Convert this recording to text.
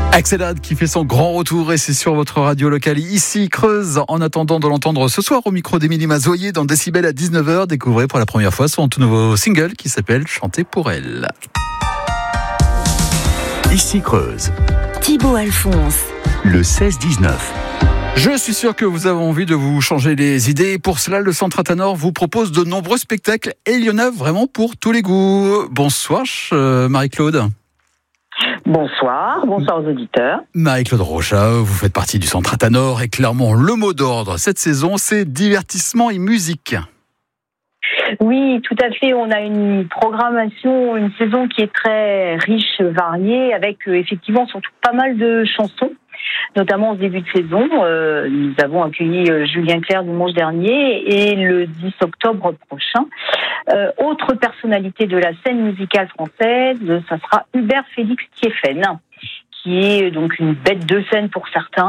Axelad qui fait son grand retour et c'est sur votre radio locale ici Creuse. En attendant de l'entendre ce soir au micro d'Émilie Mazoyer dans Décibel à 19h, découvrez pour la première fois son tout nouveau single qui s'appelle Chanter pour elle. Ici Creuse. Thibaut Alphonse. Le 16-19. Je suis sûr que vous avez envie de vous changer les idées. Pour cela, le Centre Athanor vous propose de nombreux spectacles et il y en a vraiment pour tous les goûts. Bonsoir Marie-Claude. Bonsoir aux auditeurs. Marie-Claude Rochat, vous faites partie du Centre Athanor et clairement le mot d'ordre cette saison, c'est divertissement et musique. Oui, tout à fait. On a une programmation, une saison qui est très riche, variée, avec effectivement surtout pas mal de chansons. Notamment au début de saison, nous avons accueilli Julien Clerc dimanche dernier et le 10 octobre prochain. Autre personnalité de la scène musicale française, ça sera Hubert Félix Thiéphène, qui est donc une bête de scène pour certains.